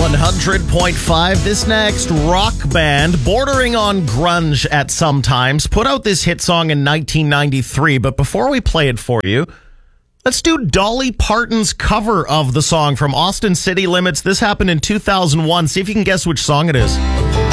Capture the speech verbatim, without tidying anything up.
one hundred point five. This next rock band, bordering on grunge at some times, put out this hit song in nineteen ninety-three. But before we play it for you, let's do Dolly Parton's cover of the song from Austin City Limits. This happened in two thousand one. See if you can guess which song it is.